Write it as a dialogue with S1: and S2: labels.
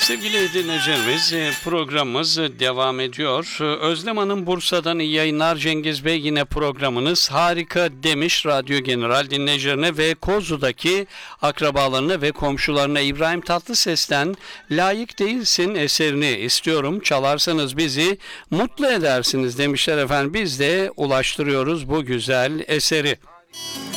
S1: Sevgili dinleyicilerimiz, programımız devam ediyor. Özlem Hanım Bursa'dan iyi yayınlar. Cengiz Bey, yine programınız harika demiş radyo general dinleyicilerine ve Kozlu'daki akrabalarına ve komşularına. İbrahim Tatlıses'ten "Layık Değilsin" eserini istiyorum. Çalarsanız bizi mutlu edersiniz demişler efendim. Biz de ulaştırıyoruz bu güzel eseri.